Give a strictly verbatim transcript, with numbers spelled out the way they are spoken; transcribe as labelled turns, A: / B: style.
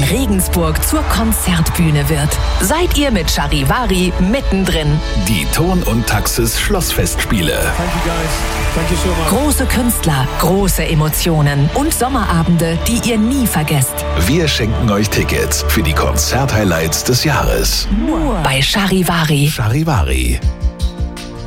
A: Regensburg zur Konzertbühne wird. Seid ihr mit Charivari mittendrin.
B: Die Ton und Taxis Schlossfestspiele.
C: Thank you guys. Thank you so much.
A: Große Künstler, große Emotionen und Sommerabende, die ihr nie vergesst.
B: Wir schenken euch Tickets für die Konzerthighlights des Jahres.
A: Nur bei Charivari.
B: Charivari.